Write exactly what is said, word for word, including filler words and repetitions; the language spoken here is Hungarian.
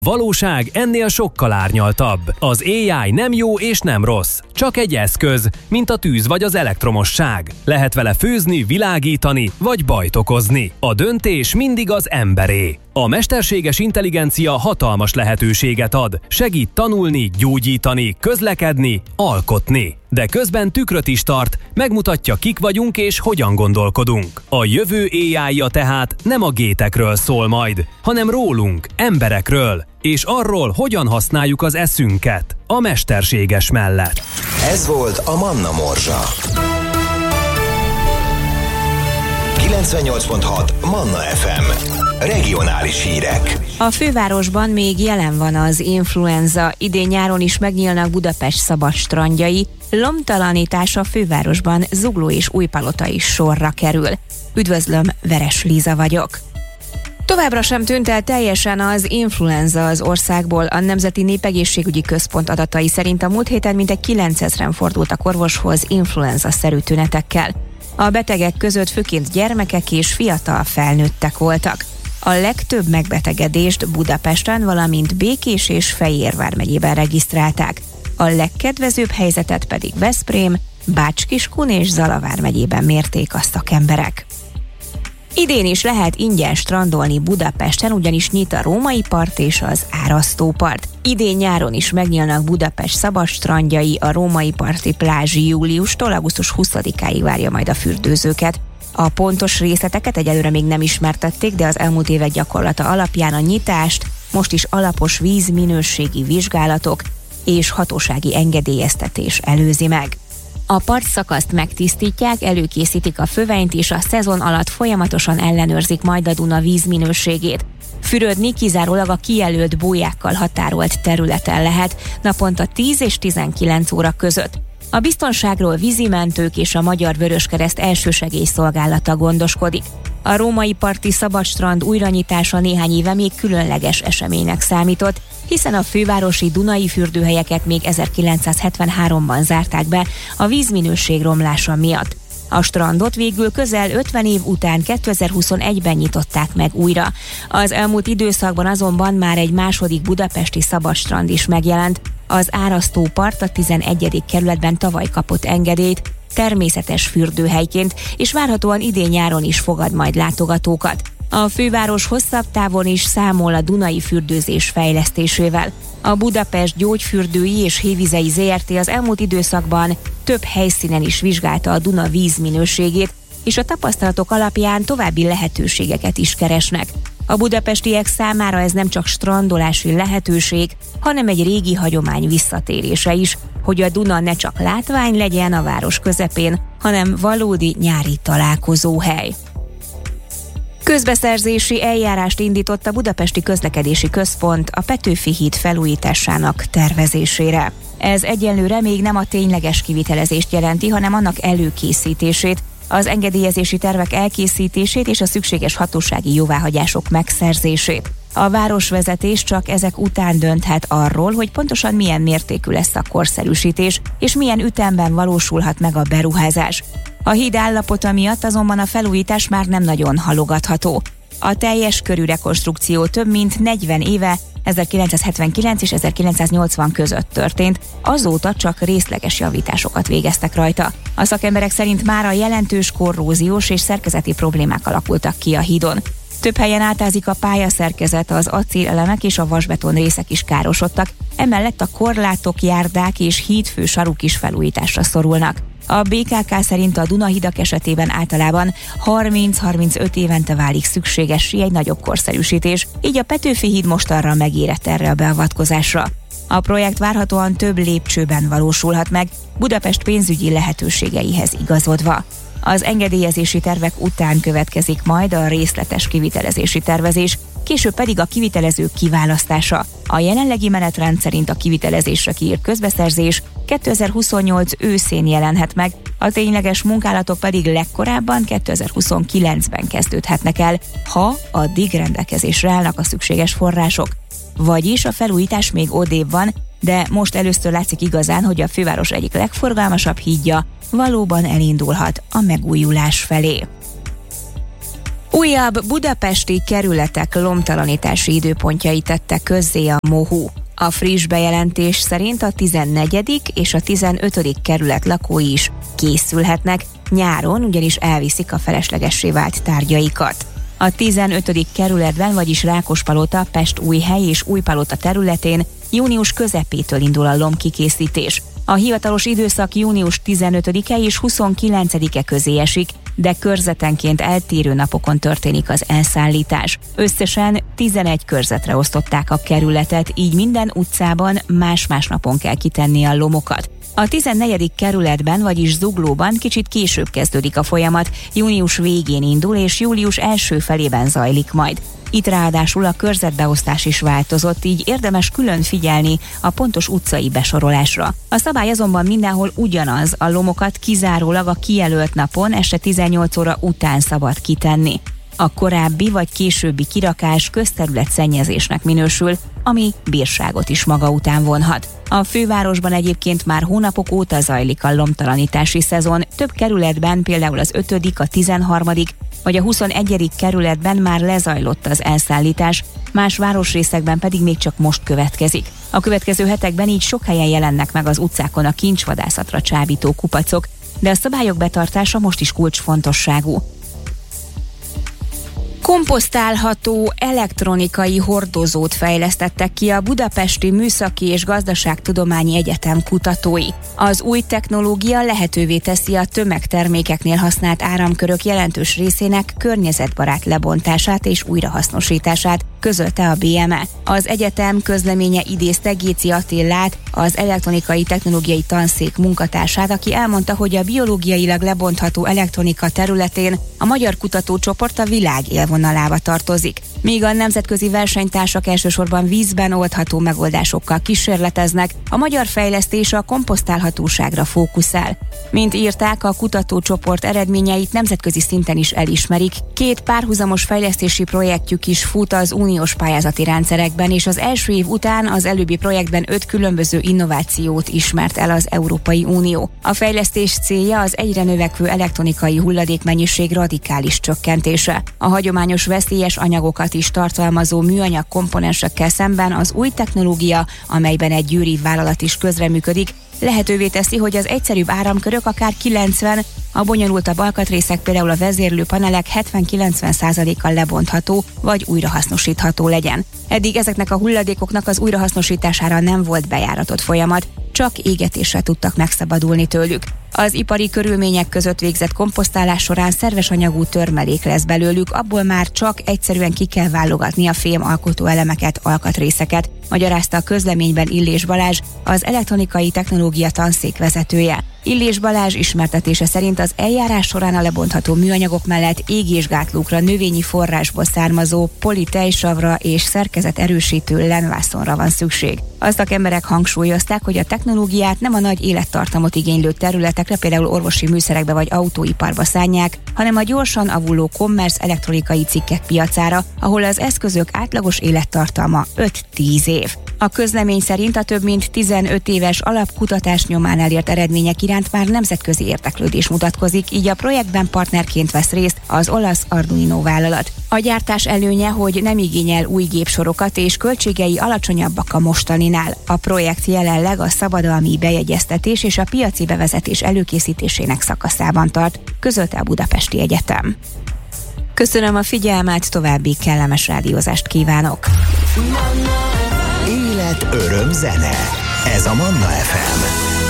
Valóság ennél sokkal árnyaltabb. Az á i nem jó és nem rossz, csak egy eszköz, mint a tűz vagy az elektromosság. Lehet vele főzni, világítani vagy bajt okozni. A döntés mindig az emberé. A mesterséges intelligencia hatalmas lehetőséget ad, segít tanulni, gyógyítani, közlekedni, alkotni. De közben tükröt is tart, megmutatja, kik vagyunk és hogyan gondolkodunk. A jövő á i-ja tehát nem a gétekről szól majd, hanem rólunk, emberekről, és arról, hogyan használjuk az eszünket a mesterséges mellett. Ez volt a Manna Morzsa. kilencvennyolc pont hat Manna ef em. Regionális hírek. A fővárosban még jelen van az influenza. Idén nyáron is megnyílnak Budapest szabad strandjai. Lomtalanítás a fővárosban, Zugló és Újpalota is sorra kerül. Üdvözlöm, Veres Líza vagyok. Továbbra sem tűnt el teljesen az influenza az országból. A Nemzeti Népegészségügyi Központ adatai szerint a múlt héten mintegy kilencezren fordultak orvoshoz influenza-szerű tünetekkel. A betegek között főként gyermekek és fiatal felnőttek voltak. A legtöbb megbetegedést Budapesten, valamint Békés és Fejér vármegyében regisztrálták. A legkedvezőbb helyzetet pedig Veszprém, Bács-Kiskun és Zala vármegyében mérték a szakemberek. Idén is lehet ingyen strandolni Budapesten, ugyanis nyit a Római part és az Árasztópart. Idén nyáron is megnyílnak Budapest szabad strandjai, a Római parti plázsi júliustól augusztus huszadikáig várja majd a fürdőzőket. A pontos részleteket egyelőre még nem ismertették, de az elmúlt évek gyakorlata alapján a nyitást most is alapos vízminőségi vizsgálatok és hatósági engedélyeztetés előzi meg. A partszakaszt megtisztítják, előkészítik a fövenyt, és a szezon alatt folyamatosan ellenőrzik majd a Duna vízminőségét. Fürödni kizárólag a kijelölt bójákkal határolt területen lehet, naponta tíz és tizenkilenc óra között. A biztonságról vízimentők és a Magyar Vöröskereszt elsősegélyszolgálata gondoskodik. A Római parti szabadstrand újranyitása néhány éve még különleges eseménynek számított, hiszen a fővárosi Dunai fürdőhelyeket még ezerkilencszázhetvenháromban zárták be a vízminőség romlása miatt. A strandot végül közel ötven év után kétezer-huszonegyben nyitották meg újra. Az elmúlt időszakban azonban már egy második budapesti szabadstrand is megjelent. Az Árasztópart a tizenegyedik kerületben tavaly kapott engedélyt természetes fürdőhelyként, és várhatóan idén nyáron is fogad majd látogatókat. A főváros hosszabb távon is számol a Dunai fürdőzés fejlesztésével. A Budapest Gyógyfürdői és Hévizei zé er té az elmúlt időszakban több helyszínen is vizsgálta a Duna vízminőségét, és a tapasztalatok alapján további lehetőségeket is keresnek. A budapestiek számára ez nem csak strandolási lehetőség, hanem egy régi hagyomány visszatérése is, hogy a Duna ne csak látvány legyen a város közepén, hanem valódi nyári találkozóhely. Közbeszerzési eljárást indított a Budapesti Közlekedési Központ a Petőfi híd felújításának tervezésére. Ez egyelőre még nem a tényleges kivitelezést jelenti, hanem annak előkészítését, az engedélyezési tervek elkészítését és a szükséges hatósági jóváhagyások megszerzését. A városvezetés csak ezek után dönthet arról, hogy pontosan milyen mértékű lesz a korszerűsítés, és milyen ütemben valósulhat meg a beruházás. A híd állapota miatt azonban a felújítás már nem nagyon halogatható. A teljes körű rekonstrukció több mint negyven éve, ezerkilencszázhetvenkilenc és ezerkilencszáznyolcvan között történt, azóta csak részleges javításokat végeztek rajta. A szakemberek szerint már a jelentős korróziós és szerkezeti problémák alakultak ki a hídon. Több helyen átázik a pályaszerkezet, az acélelemek és a vasbeton részek is károsodtak, emellett a korlátok, járdák és hídfő saruk is felújításra szorulnak. A bé ká ká szerint a Dunahidak esetében általában harminc-harmincöt évente válik szükségessé egy nagyobb korszerűsítés, így a Petőfi híd mostanra megérett erre a beavatkozásra. A projekt várhatóan több lépcsőben valósulhat meg, Budapest pénzügyi lehetőségeihez igazodva. Az engedélyezési tervek után következik majd a részletes kivitelezési tervezés, később pedig a kivitelezők kiválasztása. A jelenlegi menetrend szerint a kivitelezésre kiírt közbeszerzés kétezer-huszonnyolc őszén jelenhet meg, a tényleges munkálatok pedig legkorábban kétezer-huszonkilencben kezdődhetnek el, ha addig rendelkezésre állnak a szükséges források. Vagyis a felújítás még odébb van, de most először látszik igazán, hogy a főváros egyik legforgalmasabb hídja valóban elindulhat a megújulás felé. Újabb budapesti kerületek lomtalanítási időpontjait tette közzé a MOHU. A friss bejelentés szerint a tizennegyedik és a tizenötödik kerület lakói is készülhetnek, nyáron ugyanis elviszik a feleslegessé vált tárgyaikat. A tizenötödik kerületben, vagyis Rákospalota, Pest-Újhely és Újpalota területén június közepétől indul a lomkikészítés. A hivatalos időszak június tizenötödike és huszonkilencedike közé esik, de körzetenként eltérő napokon történik az elszállítás. Összesen tizenegy körzetre osztották a kerületet, így minden utcában más-más napon kell kitenni a lomokat. A tizennegyedik kerületben, vagyis Zuglóban kicsit később kezdődik a folyamat, június végén indul és július első felében zajlik majd. Itt ráadásul a körzetbeosztás is változott, így érdemes külön figyelni a pontos utcai besorolásra. A szabály azonban mindenhol ugyanaz, a lomokat kizárólag a kijelölt napon este tizennyolc óra után szabad kitenni. A korábbi vagy későbbi kirakás közterület szennyezésnek minősül, ami bírságot is maga után vonhat. A fővárosban egyébként már hónapok óta zajlik a lomtalanítási szezon, több kerületben, például az ötödik, a tizenharmadik vagy a huszonegyedik kerületben már lezajlott az elszállítás, más városrészekben pedig még csak most következik. A következő hetekben így sok helyen jelennek meg az utcákon a kincsvadászatra csábító kupacok, de a szabályok betartása most is kulcsfontosságú. Komposztálható elektronikai hordozót fejlesztettek ki a Budapesti Műszaki és Gazdaságtudományi Egyetem kutatói. Az új technológia lehetővé teszi a tömegtermékeknél használt áramkörök jelentős részének környezetbarát lebontását és újrahasznosítását, közölte a bé em e. Az egyetem közleménye idézte Géci Attillát, az elektronikai technológiai tanszék munkatársát, aki elmondta, hogy a biológiailag lebontható elektronika területén a magyar kutatócsoport a világ élvonalába tartozik. Míg a nemzetközi versenytársak elsősorban vízben oldható megoldásokkal kísérleteznek, a magyar fejlesztés a komposztálhatóságra fókuszál. Mint írták, a kutatócsoport eredményeit nemzetközi szinten is elismerik. Két párhuzamos fejlesztési projektjük is fut az uniós pályázati rendszerekben, és az első év után az előbbi projektben öt különböző innovációt ismert el az Európai Unió. A fejlesztés célja az egyre növekvő elektronikai hulladékmennyiség radikális csökkentése. A hagyományos veszélyes anyagokat is tartalmazó műanyag komponensekkel szemben az új technológia, amelyben egy győri vállalat is közreműködik, lehetővé teszi, hogy az egyszerűbb áramkörök akár kilencven, a bonyolultabb alkatrészek, például a vezérlő panelek hetven-kilencven százalékkal lebontható vagy újrahasznosítható legyen. Eddig ezeknek a hulladékoknak az újrahasznosítására nem volt bejáratott folyamat, csak égetéssel tudtak megszabadulni tőlük. Az ipari körülmények között végzett komposztálás során szerves anyagú törmelék lesz belőlük, abból már csak egyszerűen ki kell válogatni a fém alkotó elemeket, alkatrészeket, magyarázta a közleményben Illés Balázs, az elektronikai technológia tanszék vezetője. Illés Balázs ismertetése szerint az eljárás során a lebontható műanyagok mellett égésgátlókra, növényi forrásból származó politejsavra és szerkezet erősítő lenvászonra van szükség. A szakemberek hangsúlyozták, hogy a technológiát nem a nagy élettartamot igénylő területekre, például orvosi műszerekbe vagy autóiparba szánják, hanem a gyorsan avuló commerce elektronikai cikkek piacára, ahol az eszközök átlagos élettartalma öt-tíz év. A közlemény szerint a több mint tizenöt éves alapkutatás nyomán elért eredmények iránt már nemzetközi érdeklődés mutatkozik, így a projektben partnerként vesz részt az olasz Arduino vállalat. A gyártás előnye, hogy nem igényel új gépsorokat és költségei alacsonyabbak a mostaninál. A projekt jelenleg a szabadalmi bejegyeztetés és a piaci bevezetés előkészítésének szakaszában tart, közölte a Budapesti Egyetem. Köszönöm a figyelmet, további kellemes rádiózást kívánok! Élet, öröm, zene. Ez a Manna ef em.